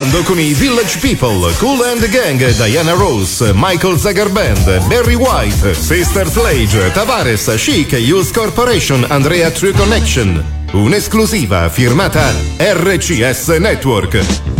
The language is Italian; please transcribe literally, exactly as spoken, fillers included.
Collaborando con i Village People, Kool and the Gang, Diana Ross, Michael Zagar Band, Barry White, Sister Sledge, Tavares, Chic, Youth Corporation, Andrea True Connection. Un'esclusiva firmata R C S Network.